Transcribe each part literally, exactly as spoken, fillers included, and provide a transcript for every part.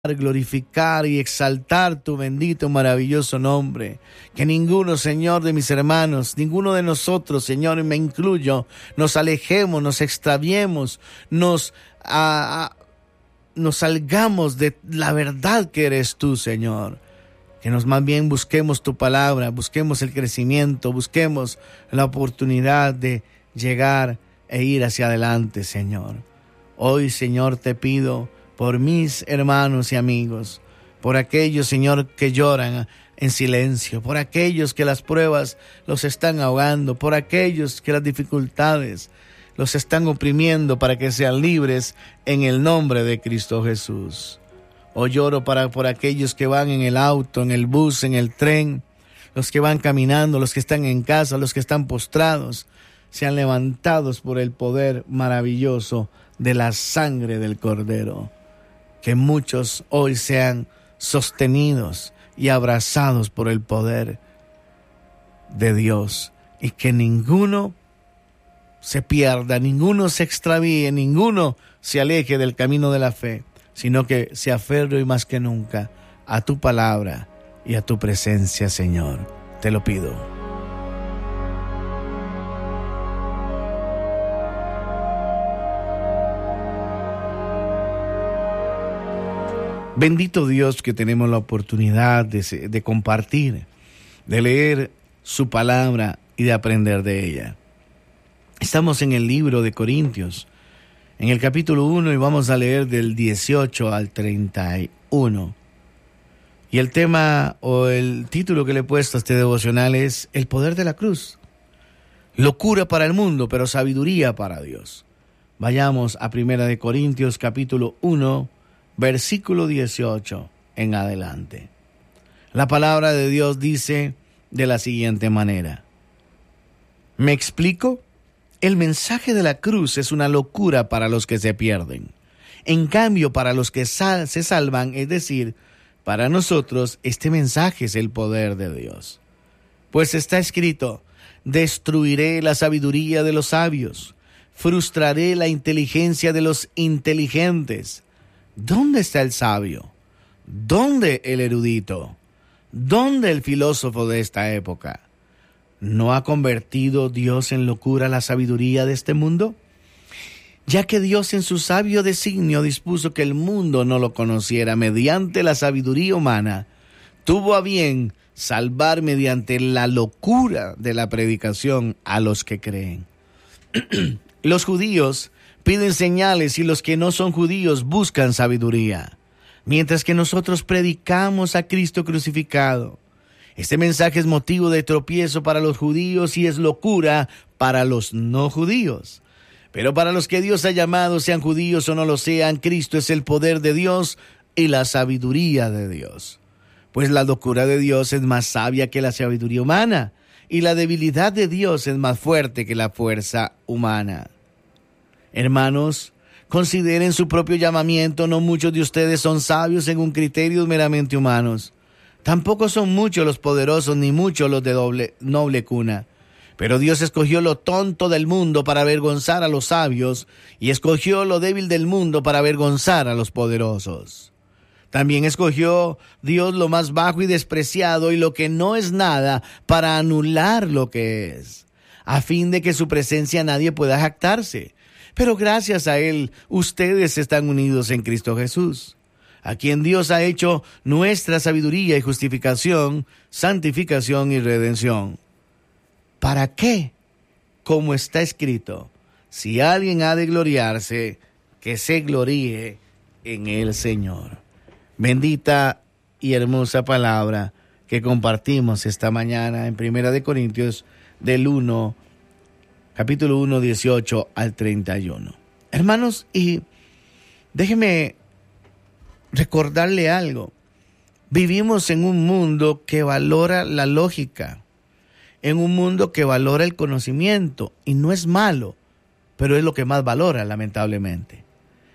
glorificar y exaltar tu bendito, maravilloso nombre. Que ninguno, Señor, de mis hermanos, ninguno de nosotros, Señor, y me incluyo, nos alejemos, nos extraviemos, nos, a, a, nos salgamos de la verdad que eres tú, Señor. Que nos más bien busquemos tu palabra, busquemos el crecimiento, busquemos la oportunidad de llegar e ir hacia adelante, Señor. Hoy, Señor, te pido por mis hermanos y amigos, por aquellos, Señor, que lloran en silencio, por aquellos que las pruebas los están ahogando, por aquellos que las dificultades los están oprimiendo para que sean libres en el nombre de Cristo Jesús. Hoy lloro para, por aquellos que van en el auto, en el bus, en el tren, los que van caminando, los que están en casa, los que están postrados, sean levantados por el poder maravilloso de la sangre del Cordero. Que muchos hoy sean sostenidos y abrazados por el poder de Dios, y que ninguno se pierda, ninguno se extravíe, ninguno se aleje del camino de la fe, sino que se aferre hoy más que nunca a tu palabra y a tu presencia, Señor. Te lo pido. Bendito Dios que tenemos la oportunidad de, de compartir, de leer su palabra y de aprender de ella. Estamos en el libro de Corintios, en el capítulo uno, y vamos a leer del dieciocho al treinta y uno. Y el tema o el título que le he puesto a este devocional es El poder de la cruz. Locura para el mundo, pero sabiduría para Dios. Vayamos a Primera de Corintios, capítulo uno, versículo dieciocho en adelante. La palabra de Dios dice de la siguiente manera. ¿Me explico? El mensaje de la cruz es una locura para los que se pierden. En cambio, para los que sal- se salvan, es decir, para nosotros, este mensaje es el poder de Dios. Pues está escrito, destruiré la sabiduría de los sabios, frustraré la inteligencia de los inteligentes. ¿Dónde está el sabio? ¿Dónde el erudito? ¿Dónde el filósofo de esta época? ¿No ha convertido Dios en locura la sabiduría de este mundo? Ya que Dios en su sabio designio dispuso que el mundo no lo conociera mediante la sabiduría humana, tuvo a bien salvar mediante la locura de la predicación a los que creen. Los judíos piden señales y los que no son judíos buscan sabiduría, mientras que nosotros predicamos a Cristo crucificado. Este mensaje es motivo de tropiezo para los judíos y es locura para los no judíos. Pero para los que Dios ha llamado, sean judíos o no lo sean, Cristo es el poder de Dios y la sabiduría de Dios. Pues la locura de Dios es más sabia que la sabiduría humana, y la debilidad de Dios es más fuerte que la fuerza humana. Hermanos, consideren su propio llamamiento. No muchos de ustedes son sabios según criterios meramente humanos. Tampoco son muchos los poderosos, ni muchos los de doble, noble cuna. Pero Dios escogió lo tonto del mundo para avergonzar a los sabios, y escogió lo débil del mundo para avergonzar a los poderosos. También escogió Dios lo más bajo y despreciado y lo que no es nada para anular lo que es, a fin de que su presencia nadie pueda jactarse. Pero gracias a Él, ustedes están unidos en Cristo Jesús, a quien Dios ha hecho nuestra sabiduría y justificación, santificación y redención. ¿Para qué? Como está escrito, si alguien ha de gloriarse, que se gloríe en el Señor. Bendita y hermosa palabra que compartimos esta mañana en Primera de Corintios del uno, capítulo uno, dieciocho al treinta y uno. Hermanos, y déjeme recordarle algo. Vivimos en un mundo que valora la lógica, en un mundo que valora el conocimiento, y no es malo, pero es lo que más valora, lamentablemente.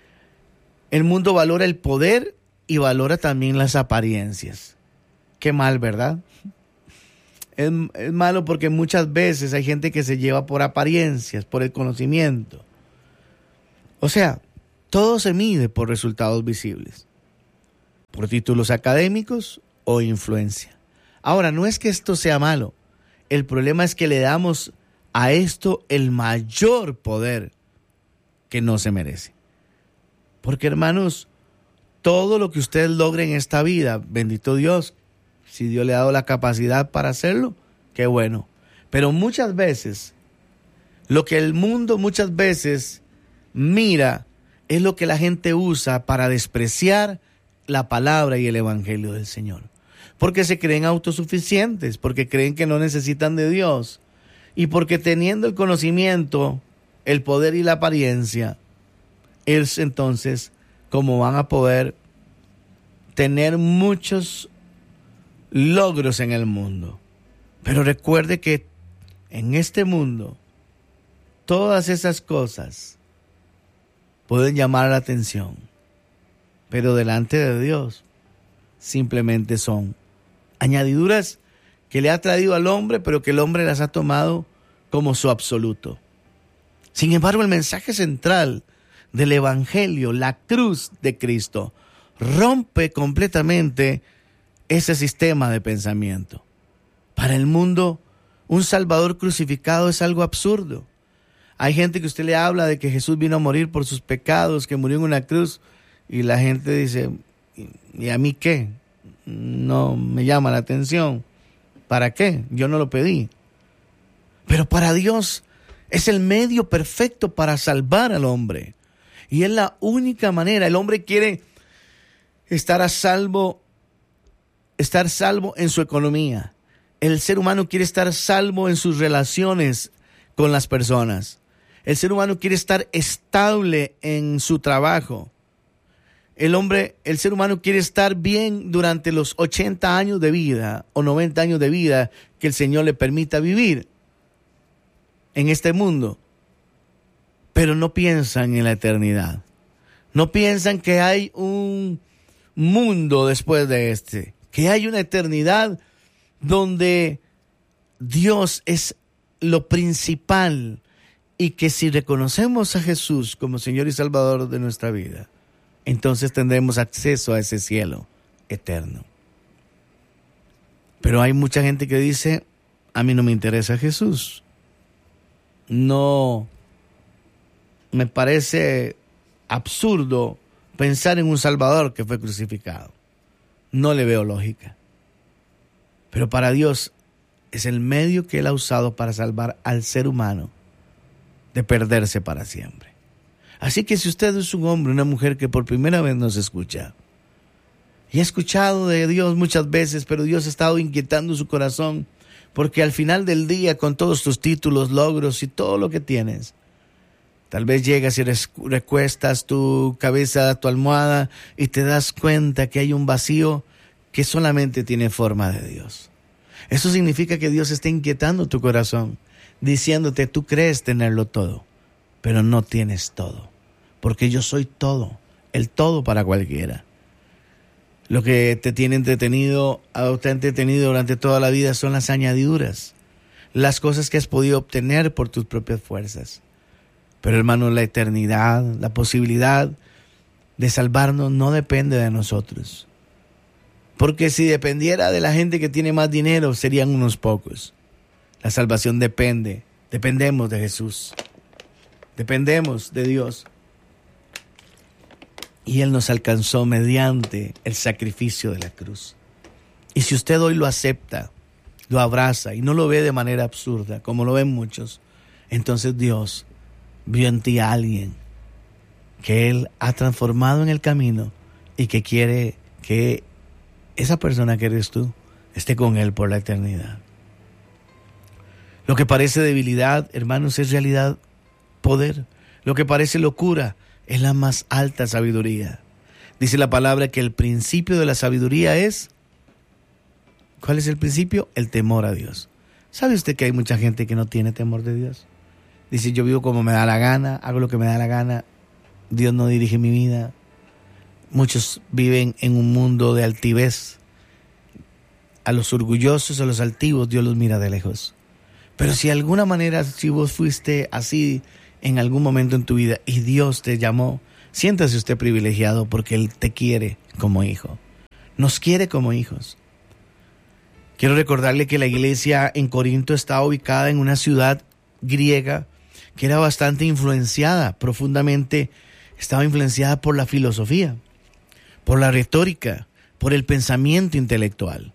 El mundo valora el poder y valora también las apariencias. Qué mal, ¿verdad? Es, es malo porque muchas veces hay gente que se lleva por apariencias, por el conocimiento. O sea, todo se mide por resultados visibles. por títulos académicos o influencia. Ahora, no es que esto sea malo. El problema es que le damos a esto el mayor poder que no se merece. Porque, hermanos, todo lo que usted logre en esta vida, bendito Dios, si Dios le ha dado la capacidad para hacerlo, qué bueno. Pero muchas veces, lo que el mundo muchas veces mira es lo que la gente usa para despreciar la palabra y el evangelio del Señor. Porque se creen autosuficientes, porque creen que no necesitan de Dios. Y porque teniendo el conocimiento, el poder y la apariencia, es entonces como van a poder tener muchos logros en el mundo. Pero recuerde que en este mundo, todas esas cosas pueden llamar la atención, pero delante de Dios simplemente son añadiduras que le ha traído al hombre, pero que el hombre las ha tomado como su absoluto. Sin embargo, el mensaje central del evangelio, la cruz de Cristo, rompe completamente ese sistema de pensamiento. Para el mundo, un Salvador crucificado es algo absurdo. Hay gente que usted le habla de que Jesús vino a morir por sus pecados, que murió en una cruz, y la gente dice, ¿y a mí qué? No me llama la atención. ¿Para qué? Yo no lo pedí. Pero para Dios es el medio perfecto para salvar al hombre. Y es la única manera. El hombre quiere estar a salvo, estar salvo en su economía. El ser humano quiere estar salvo en sus relaciones con las personas. El ser humano quiere estar estable en su trabajo. El hombre, el ser humano quiere estar bien durante los ochenta años de vida o noventa años de vida que el Señor le permita vivir en este mundo. Pero no piensan en la eternidad. No piensan que hay un mundo después de este, que hay una eternidad donde Dios es lo principal y que si reconocemos a Jesús como Señor y Salvador de nuestra vida, entonces tendremos acceso a ese cielo eterno. Pero hay mucha gente que dice, a mí no me interesa Jesús. No, me parece absurdo pensar en un Salvador que fue crucificado. No le veo lógica. Pero para Dios es el medio que Él ha usado para salvar al ser humano de perderse para siempre. Así que si usted es un hombre, una mujer que por primera vez nos escucha y ha escuchado de Dios muchas veces, pero Dios ha estado inquietando su corazón porque al final del día, con todos tus títulos, logros y todo lo que tienes, tal vez llegas y recuestas tu cabeza a tu almohada y te das cuenta que hay un vacío que solamente tiene forma de Dios. Eso significa que Dios está inquietando tu corazón, diciéndote, tú crees tenerlo todo, pero no tienes todo, porque yo soy todo, el todo para cualquiera. Lo que te tiene entretenido, te ha entretenido durante toda la vida son las añadiduras, las cosas que has podido obtener por tus propias fuerzas. Pero hermano, la eternidad, la posibilidad de salvarnos no depende de nosotros. Porque si dependiera de la gente que tiene más dinero, serían unos pocos. La salvación depende, dependemos de Jesús. Dependemos de Dios. Y Él nos alcanzó mediante el sacrificio de la cruz. Y si usted hoy lo acepta, lo abraza y no lo ve de manera absurda, como lo ven muchos, entonces Dios vio en ti a alguien que Él ha transformado en el camino y que quiere que esa persona que eres tú esté con Él por la eternidad. Lo que parece debilidad, hermanos, es realidad poder. Lo que parece locura es la más alta sabiduría. Dice la palabra que el principio de la sabiduría es, ¿cuál es el principio? El temor a Dios. ¿Sabe usted que hay mucha gente que no tiene temor de Dios? Dice, yo vivo como me da la gana, hago lo que me da la gana, Dios no dirige mi vida. Muchos viven en un mundo de altivez. A los orgullosos, a los altivos, Dios los mira de lejos. Pero si de alguna manera, si vos fuiste así en algún momento en tu vida y Dios te llamó, siéntase usted privilegiado porque Él te quiere como hijo. Nos quiere como hijos. Quiero recordarle que la iglesia en Corinto estaba ubicada en una ciudad griega que era bastante influenciada, profundamente estaba influenciada por la filosofía, por la retórica, por el pensamiento intelectual.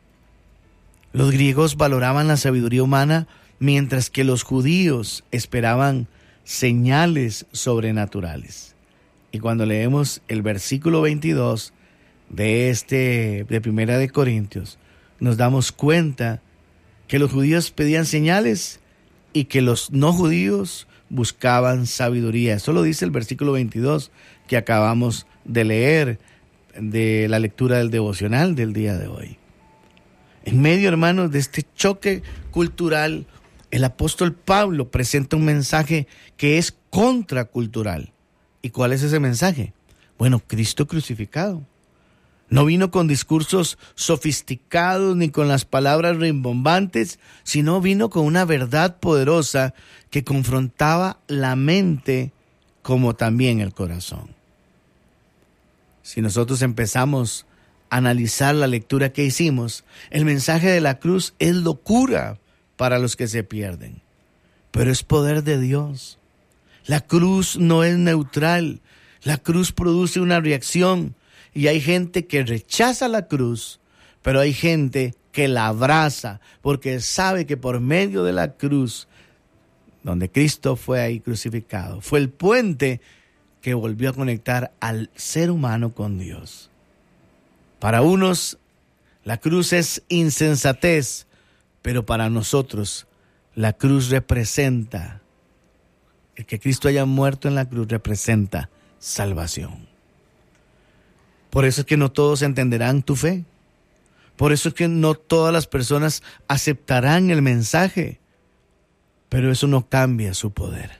Los griegos valoraban la sabiduría humana, mientras que los judíos esperaban señales sobrenaturales. Y cuando leemos el versículo veintidós de este de Primera de Corintios, nos damos cuenta que los judíos pedían señales y que los no judíos buscaban sabiduría. Eso lo dice el versículo veintidós que acabamos de leer de la lectura del devocional del día de hoy. En medio, hermanos, de este choque cultural, el apóstol Pablo presenta un mensaje que es contracultural. ¿Y cuál es ese mensaje? Bueno, Cristo crucificado. No vino con discursos sofisticados ni con las palabras rimbombantes, sino vino con una verdad poderosa que confrontaba la mente como también el corazón. Si nosotros empezamos a analizar la lectura que hicimos, el mensaje de la cruz es locura para los que se pierden, pero es poder de Dios. La cruz no es neutral, la cruz produce una reacción. Y hay gente que rechaza la cruz, pero hay gente que la abraza porque sabe que por medio de la cruz, donde Cristo fue ahí crucificado, fue el puente que volvió a conectar al ser humano con Dios. Para unos, la cruz es insensatez, pero para nosotros, la cruz representa, el que Cristo haya muerto en la cruz representa salvación. Por eso es que no todos entenderán tu fe. Por eso es que no todas las personas aceptarán el mensaje. Pero eso no cambia su poder.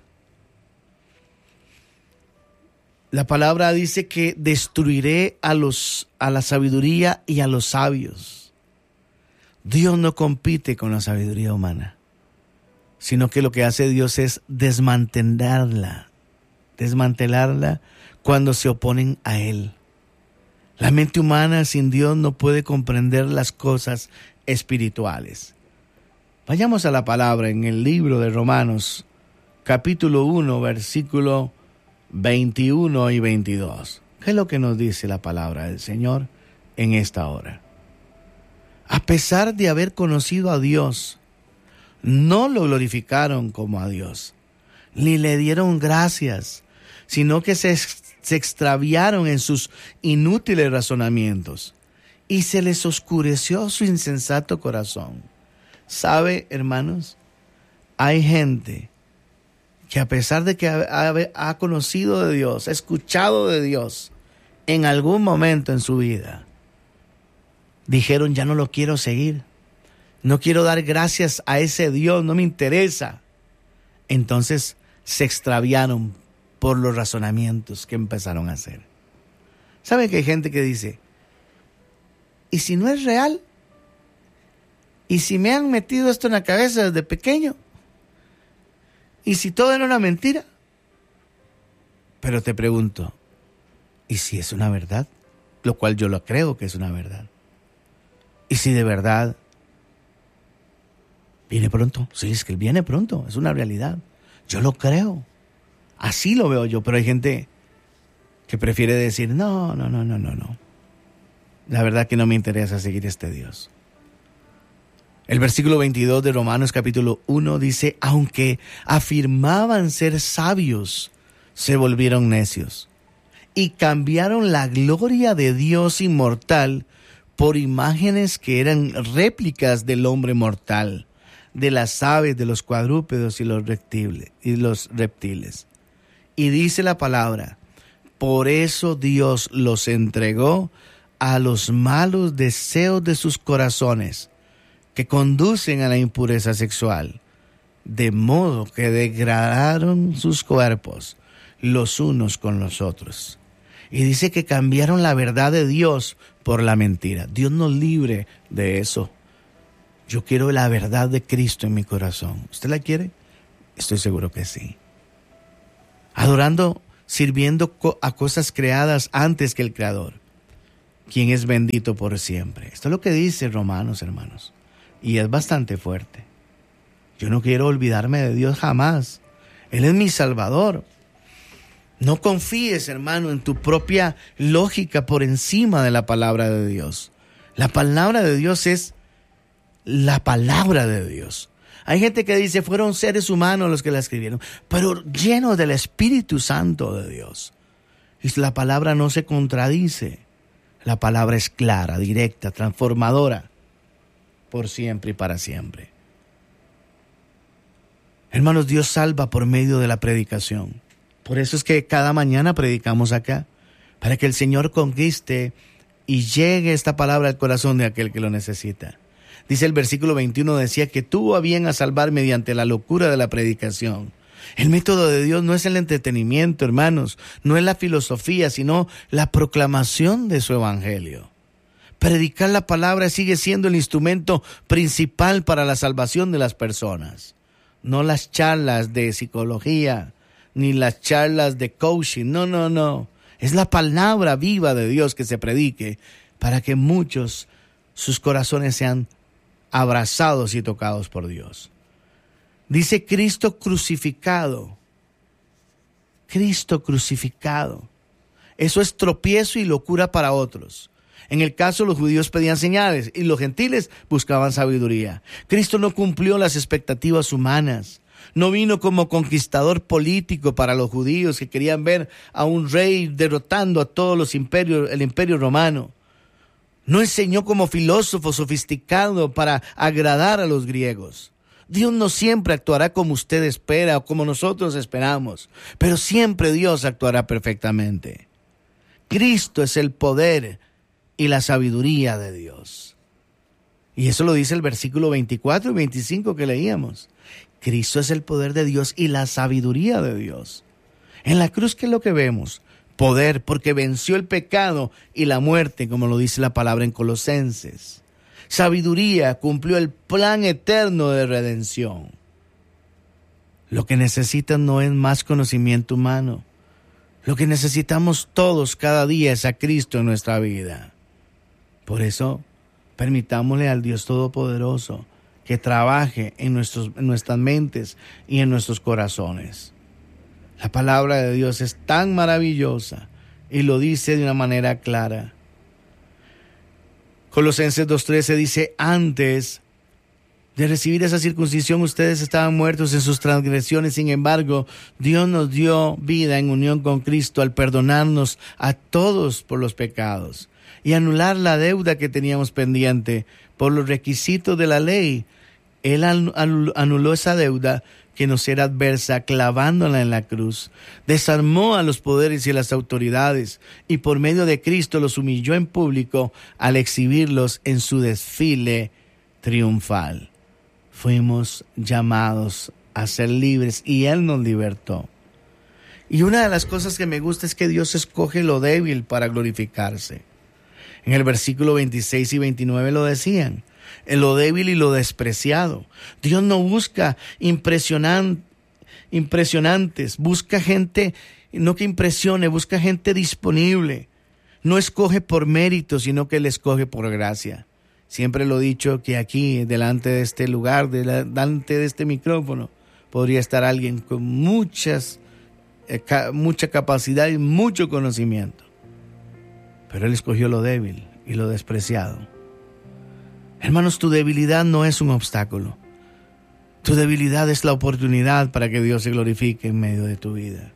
La palabra dice que destruiré a los, a la sabiduría y a los sabios. Dios no compite con la sabiduría humana, sino que lo que hace Dios es desmantelarla. Desmantelarla cuando se oponen a Él. La mente humana sin Dios no puede comprender las cosas espirituales. Vayamos a la palabra en el libro de Romanos, capítulo uno, versículo veintiuno y veintidós. ¿Qué es lo que nos dice la palabra del Señor en esta hora? A pesar de haber conocido a Dios, no lo glorificaron como a Dios, ni le dieron gracias, sino que se se extraviaron en sus inútiles razonamientos y se les oscureció su insensato corazón. ¿Sabe, hermanos? Hay gente que a pesar de que ha, ha conocido de Dios, ha escuchado de Dios en algún momento en su vida, dijeron, ya no lo quiero seguir, no quiero dar gracias a ese Dios, no me interesa. Entonces se extraviaron por los razonamientos que empezaron a hacer. ¿Saben que hay gente que dice, ¿y si no es real? ¿Y si me han metido esto en la cabeza desde pequeño? ¿Y si todo era una mentira? Pero te pregunto, ¿y si es una verdad? Lo cual yo lo creo que es una verdad. ¿Y si de verdad viene pronto? Sí, es que Él viene pronto, es una realidad. Yo lo creo. Así lo veo yo, pero hay gente que prefiere decir, no, no, no, no, no, no. La verdad que no me interesa seguir este Dios. El versículo veintidós de Romanos capítulo uno dice, aunque afirmaban ser sabios, se volvieron necios y cambiaron la gloria de Dios inmortal por imágenes que eran réplicas del hombre mortal, de las aves, de los cuadrúpedos y los reptiles, y los reptiles. Y dice la palabra, por eso Dios los entregó a los malos deseos de sus corazones, que conducen a la impureza sexual, de modo que degradaron sus cuerpos los unos con los otros. Y dice que cambiaron la verdad de Dios por la mentira. Dios nos libre de eso. Yo quiero la verdad de Cristo en mi corazón. ¿Usted la quiere? Estoy seguro que sí. Adorando, sirviendo a cosas creadas antes que el Creador. quien es bendito por siempre. Esto es lo que dice Romanos, hermanos, y es bastante fuerte. Yo no quiero olvidarme de Dios jamás. Él es mi Salvador. No confíes, hermano, en tu propia lógica por encima de la palabra de Dios. La palabra de Dios es la palabra de Dios. Hay gente que dice, fueron seres humanos los que la escribieron, pero llenos del Espíritu Santo de Dios. Y la palabra no se contradice. La palabra es clara, directa, transformadora, por siempre y para siempre. Hermanos, Dios salva por medio de la predicación. Por eso es que cada mañana predicamos acá, para que el Señor conquiste y llegue esta palabra al corazón de aquel que lo necesita. Dice el versículo veintiuno, decía que tuvo a bien a salvar mediante la locura de la predicación. El método de Dios no es el entretenimiento, hermanos, no es la filosofía, sino la proclamación de su evangelio. Predicar la palabra sigue siendo el instrumento principal para la salvación de las personas. No las charlas de psicología, ni las charlas de coaching, no, no, no. Es la palabra viva de Dios que se predique para que muchos, sus corazones sean abrazados y tocados por Dios. Dice Cristo crucificado. Cristo crucificado. Eso es tropiezo y locura para otros. En el caso, los judíos pedían señales y los gentiles buscaban sabiduría. Cristo no cumplió las expectativas humanas. No vino como conquistador político para los judíos que querían ver a un rey derrotando a todos los imperios, el imperio romano. No enseñó como filósofo sofisticado para agradar a los griegos. Dios no siempre actuará como usted espera o como nosotros esperamos, pero siempre Dios actuará perfectamente. Cristo es el poder y la sabiduría de Dios. Y eso lo dice el versículo veinticuatro y veinticinco que leíamos. Cristo es el poder de Dios y la sabiduría de Dios. En la cruz, ¿qué es lo que vemos? Poder, porque venció el pecado y la muerte, como lo dice la palabra en Colosenses. Sabiduría, cumplió el plan eterno de redención. Lo que necesitan no es más conocimiento humano. Lo que necesitamos todos cada día es a Cristo en nuestra vida. Por eso, permitámosle al Dios Todopoderoso que trabaje en, nuestros, en nuestras mentes y en nuestros corazones. La palabra de Dios es tan maravillosa y lo dice de una manera clara. Colosenses dos trece dice, antes de recibir esa circuncisión ustedes estaban muertos en sus transgresiones, sin embargo, Dios nos dio vida en unión con Cristo al perdonarnos a todos por los pecados y anular la deuda que teníamos pendiente por los requisitos de la ley. Él anuló esa deuda que nos era adversa, clavándola en la cruz. Desarmó a los poderes y las autoridades y por medio de Cristo los humilló en público al exhibirlos en su desfile triunfal. Fuimos llamados a ser libres y Él nos libertó. Y una de las cosas que me gusta es que Dios escoge lo débil para glorificarse. En el versículo veintiséis y veintinueve lo decían, en lo débil y lo despreciado. Dios no busca impresionan, impresionantes, busca gente, no que impresione, busca gente disponible. No escoge por mérito, sino que Él escoge por gracia. Siempre lo he dicho que aquí, delante de este lugar, delante de este micrófono, podría estar alguien con muchas, eh, ca, mucha capacidad y mucho conocimiento. Pero Él escogió lo débil y lo despreciado. Hermanos, tu debilidad no es un obstáculo. Tu debilidad es la oportunidad para que Dios se glorifique en medio de tu vida.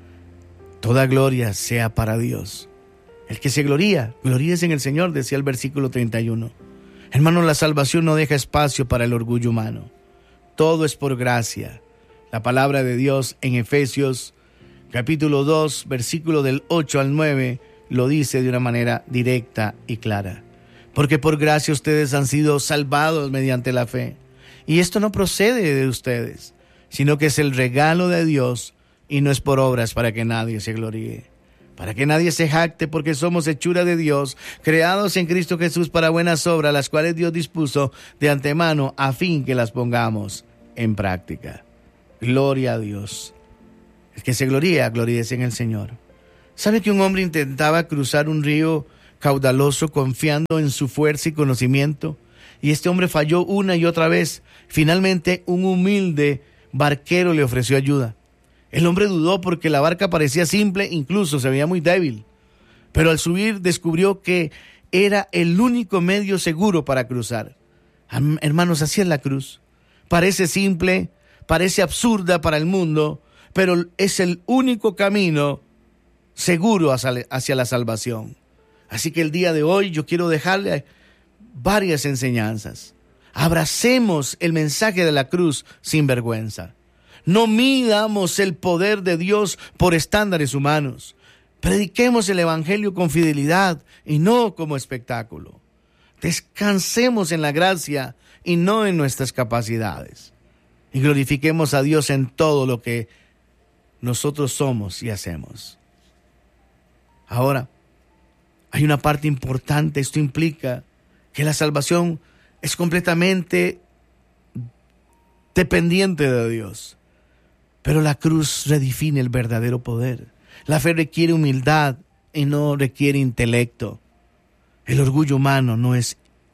Toda gloria sea para Dios. El que se gloría, gloríese en el Señor, decía el versículo treinta y uno. Hermanos, la salvación no deja espacio para el orgullo humano. Todo es por gracia. La palabra de Dios en Efesios capítulo dos, versículo del ocho al nueve, lo dice de una manera directa y clara. Porque por gracia ustedes han sido salvados mediante la fe. Y esto no procede de ustedes, sino que es el regalo de Dios y no es por obras para que nadie se gloríe. Para que nadie se jacte, porque somos hechura de Dios, creados en Cristo Jesús para buenas obras, las cuales Dios dispuso de antemano a fin que las pongamos en práctica. Gloria a Dios. El que se gloría, gloríese en el Señor. ¿Sabe que un hombre intentaba cruzar un río caudaloso, confiando en su fuerza y conocimiento. Y este hombre falló una y otra vez. Finalmente, un humilde barquero le ofreció ayuda. El hombre dudó porque la barca parecía simple, incluso se veía muy débil. Pero al subir descubrió que era el único medio seguro para cruzar. Hermanos, así es la cruz. Parece simple, parece absurda para el mundo, pero es el único camino seguro hacia la salvación. Así que el día de hoy yo quiero dejarle varias enseñanzas. Abracemos el mensaje de la cruz sin vergüenza. No midamos el poder de Dios por estándares humanos. Prediquemos el evangelio con fidelidad y no como espectáculo. Descansemos en la gracia y no en nuestras capacidades. Y glorifiquemos a Dios en todo lo que nosotros somos y hacemos. Ahora, hay una parte importante. Esto implica que la salvación es completamente dependiente de Dios. Pero la cruz redefine el verdadero poder. La fe requiere humildad y no requiere intelecto. El orgullo humano no es...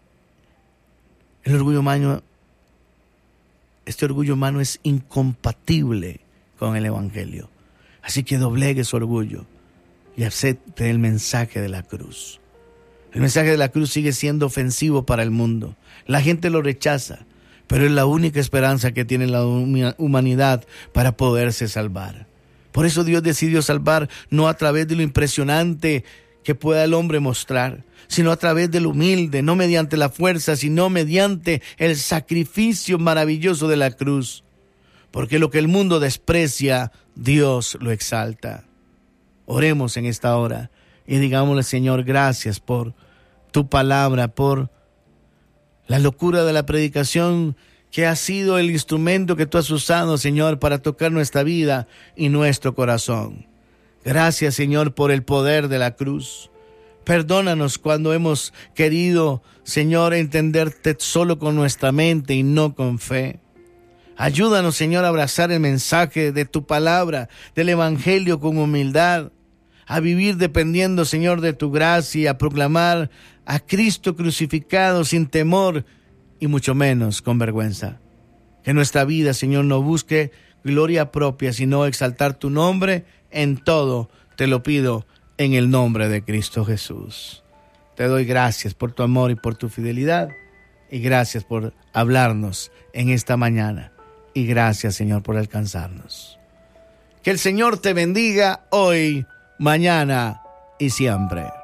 El orgullo humano... Este orgullo humano es incompatible con el evangelio. Así que doblegue su orgullo y acepte el mensaje de la cruz. El mensaje de la cruz sigue siendo ofensivo para el mundo. La gente lo rechaza, pero es la única esperanza que tiene la humanidad para poderse salvar. Por eso Dios decidió salvar no a través de lo impresionante que pueda el hombre mostrar, sino a través de lo humilde, no mediante la fuerza, sino mediante el sacrificio maravilloso de la cruz. Porque lo que el mundo desprecia, Dios lo exalta. Oremos en esta hora y digámosle: Señor, gracias por tu palabra, por la locura de la predicación, que ha sido el instrumento que tú has usado, Señor, para tocar nuestra vida y nuestro corazón. Gracias, Señor, por el poder de la cruz. Perdónanos cuando hemos querido, Señor, entenderte solo con nuestra mente y no con fe. Ayúdanos, Señor, a abrazar el mensaje de tu palabra, del evangelio con humildad, a vivir dependiendo, Señor, de tu gracia, a proclamar a Cristo crucificado sin temor y mucho menos con vergüenza. Que nuestra vida, Señor, no busque gloria propia, sino exaltar tu nombre en todo. Te lo pido en el nombre de Cristo Jesús. Te doy gracias por tu amor y por tu fidelidad, y gracias por hablarnos en esta mañana, y gracias, Señor, por alcanzarnos. Que el Señor te bendiga hoy, mañana y siempre.